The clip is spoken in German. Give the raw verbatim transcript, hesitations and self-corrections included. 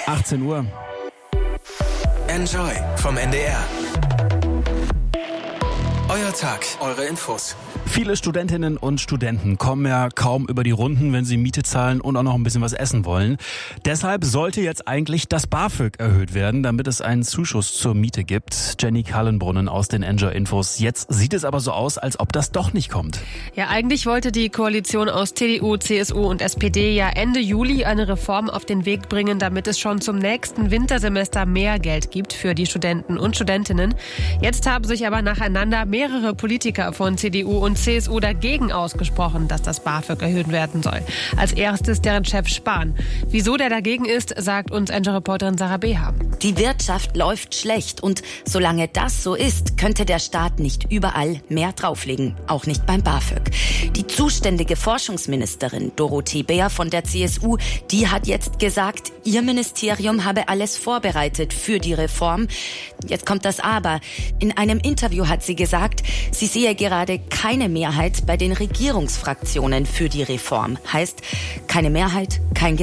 achtzehn Uhr. Enjoy vom N D R. Euer Tag, eure Infos. Viele Studentinnen und Studenten kommen ja kaum über die Runden, wenn sie Miete zahlen und auch noch ein bisschen was essen wollen. Deshalb sollte jetzt eigentlich das BAföG erhöht werden, damit es einen Zuschuss zur Miete gibt. Jenny Kallenbrunnen aus den Enjoy-Infos. Jetzt sieht es aber so aus, als ob das doch nicht kommt. Ja, eigentlich wollte die Koalition aus C D U, C S U und S P D ja Ende Juli eine Reform auf den Weg bringen, damit es schon zum nächsten Wintersemester mehr Geld gibt für die Studenten und Studentinnen. Jetzt haben sich aber nacheinander mehrere Politiker von C D U und C S U dagegen ausgesprochen, dass das BAföG erhöht werden soll. Als erstes deren Chef Spahn. Wieso der dagegen ist, sagt uns Enjoy-Reporterin Sarah Beha. Die Wirtschaft läuft schlecht und solange das so ist, könnte der Staat nicht überall mehr drauflegen, auch nicht beim BAföG. Die zuständige Forschungsministerin Dorothee Bär von der C S U, die hat jetzt gesagt, ihr Ministerium habe alles vorbereitet für die Reform. Jetzt kommt das Aber. In einem Interview hat sie gesagt, sie sehe gerade keine Mehrheit bei den Regierungsfraktionen für die Reform. Heißt, keine Mehrheit, kein